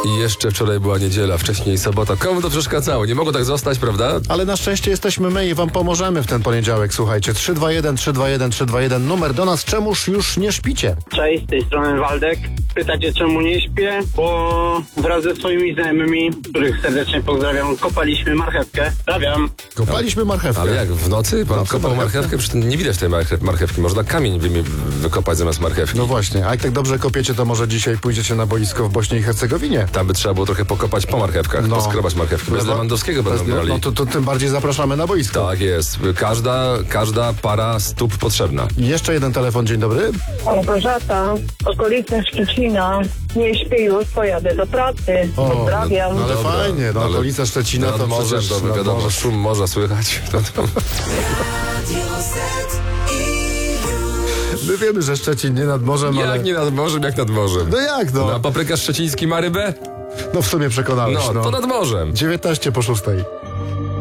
I jeszcze wczoraj była niedziela, wcześniej sobota. Komu to przeszkadzało? Nie mogło tak zostać, prawda? Ale na szczęście jesteśmy my i wam pomożemy w ten poniedziałek, słuchajcie. 321 321 321, numer do nas. Czemuż już nie śpicie? Cześć, z tej strony Waldek. Pytacie, czemu nie śpię? Bo wraz ze swoimi znajomymi, których serdecznie pozdrawiam, kopaliśmy marchewkę. Pozdrawiam. Kopaliśmy marchewkę. Ale jak, w nocy? Pan kopał marchewkę? marchewkę? Przecież nie widać tej marchewki. Można kamień wykopać zamiast marchewki. No właśnie, a jak tak dobrze kopiecie, to może dzisiaj pójdziecie na boisko w Bośni i Hercegowinie? Tam by trzeba było trochę pokopać po marchewkach, poskrobać marchewki. Bez Lewandowskiego będą grali. No to tym bardziej zapraszamy na boisko. Tak jest. Każda para stóp potrzebna. I jeszcze jeden telefon, dzień dobry. Małgorzata, okolice Szczecina. Nie śpię już, pojadę do pracy. Pozdrawiam. No ale Dobra, fajnie, no ale okolica Szczecina Nad to morzem, przecież... to wiadomo, szum morza słychać. My wiemy, że Szczecin nie nad morzem, ale... Jak nie nad morzem, jak nad morzem. No jak no? A paprykarz szczeciński ma rybę? No w sumie przekonałeś, No, to nad morzem. 19 po 6.